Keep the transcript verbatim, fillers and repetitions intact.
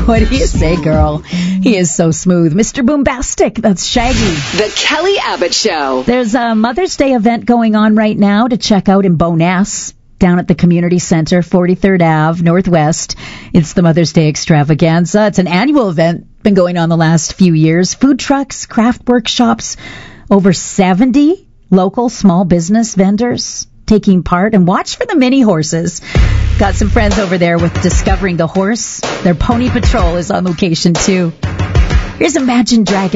What do you say, girl? He is so smooth. Mister Boombastic, that's Shaggy. The Kelly Abbott Show. There's a Mother's Day event going on right now to check out in Bowness, down at the Community Center, forty-third Avenue, Northwest. It's the Mother's Day Extravaganza. It's an annual event, been going on the last few years. Food trucks, craft workshops, over seventy local small business vendors taking part. And watch for the mini horses. Got some friends over there with Discovering the Horse. Their Pony Patrol is on location, too. Here's Imagine Dragons.